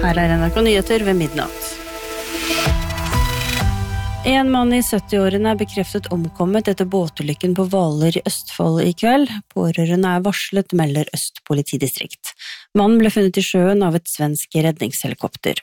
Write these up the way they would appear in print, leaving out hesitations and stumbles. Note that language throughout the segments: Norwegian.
Her NRK Nyheter ved midnatt. En mann I 70-årene bekreftet omkommet etter båtulykken på Hvaler I Østfold I kveld. Pårørende varslet, melder Øst politidistrikt. Mannen ble funnet I sjøen av et svensk redningshelikopter.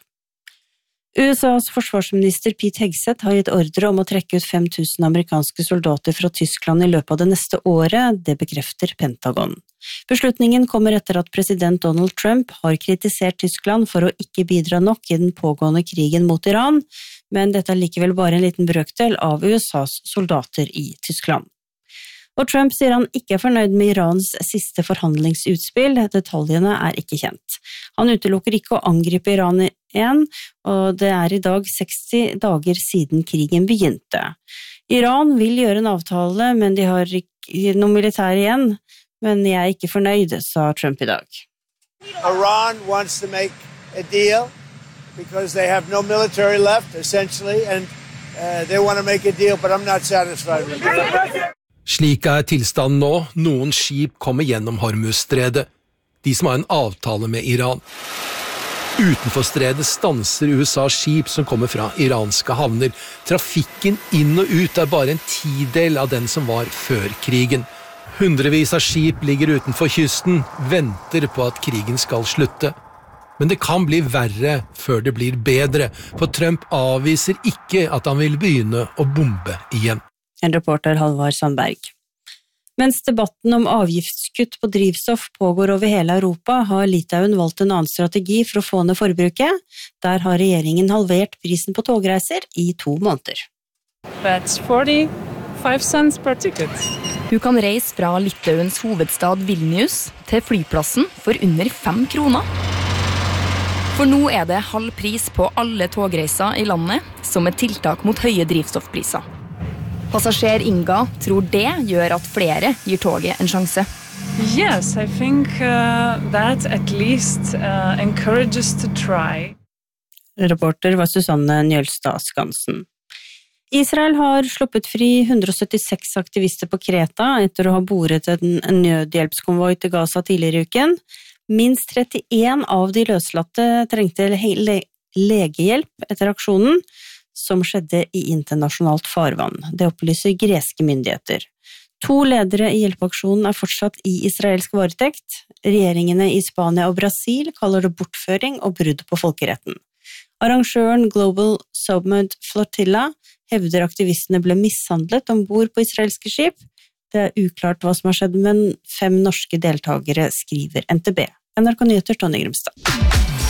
USAs forsvarsminister Pete Hegseth har gitt ordre om å trekke ut 5000 amerikanske soldater fra Tyskland I løpet av det neste året, det bekrefter Pentagon. Beslutningen kommer etter at president Donald Trump har kritisert Tyskland for å ikke bidra nok I den pågående krigen mot Iran, men dette likevel bare en liten brøkdel av USAs soldater I Tyskland. Og Trump sier han ikke fornøyd med Irans siste forhandlingsutspill, detaljene ikke kjent. Han utelukker ikke å angripe Iran igjen, og det I dag 60 dager siden krigen begynte. Iran vil gjøre en avtale, men de har ikke noe militær igjen, men jeg ikke fornøyd, sa Trump I dag. Iran wants to make a deal because they have no military left, essentially, and they want to make a deal, but I'm not satisfied with it. Slik tilstanden nå, noen skip kommer gjennom Hormuzstredet, de som har en avtale med Iran. Utenfor stredet stanser USA skip som kommer fra iranske havner. Trafikken inn og ut bare en 10-del av den som var før krigen. Hundrevis av skip ligger utenfor kysten, venter på at krigen skal slutte. Men det kan bli verre før det blir bedre, for Trump avviser ikke at han vil begynne å bombe igjen. En reporter Halvard Sandberg. Mens debatten om avgiftskutt på drivstoff pågår over hele Europa, har Litauen valgt en annen strategi for å få ned forbruket. Der har regjeringen halvert prisen på togreiser I 2 måneder. That's 45 cents per ticket. Du kan reise fra Litauens hovedstad Vilnius til flyplassen for under 5 kroner. For nå det halv pris på alle togreiser I landet, som et tiltak mot høye drivstoffpriser. Passasjer Inga tror det gjør at flere gir toget en sjanse. Yes, I think that at least encourages to try. Reporter var Susanne Njølstad Skansen. Israel har sluppet fri 176 aktivister på Kreta etter å ha boret en nødhjelpskonvoi til Gaza tidligere I uken. Minst 31 av de løslatte trengte legehjelp etter aksjonen, som skjedde I internasjonalt farvann. Det opplyser greske myndigheter. 2 ledere I hjelpeaksjonen fortsatt I israelsk varetekt. Regjeringene I Spania og Brasil kaller det bortføring og brudd på folkeretten. Arrangøren Global Submarine Flotilla hevder aktivistene ble mishandlet ombord på israelske skip. Det uklart hva som har skjedd, men 5 norske deltagere skriver NTB. NRK Nyheter, Tonje Grimstad.